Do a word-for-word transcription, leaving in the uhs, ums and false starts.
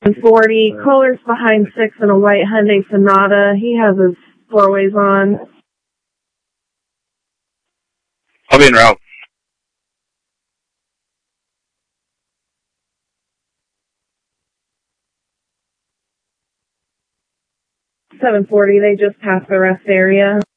forty, Kohler's behind six in a white Hyundai Sonata. He has his four-ways on. I'll be en route. seven forty, they just passed the rest area.